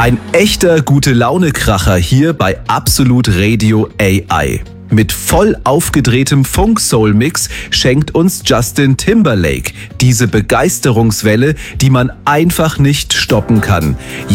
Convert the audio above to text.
Ein echter Gute-Laune-Kracher hier bei Absolut Radio AI. Mit voll aufgedrehtem Funk-Soul-Mix schenkt uns Justin Timberlake diese Begeisterungswelle, die man einfach nicht stoppen kann.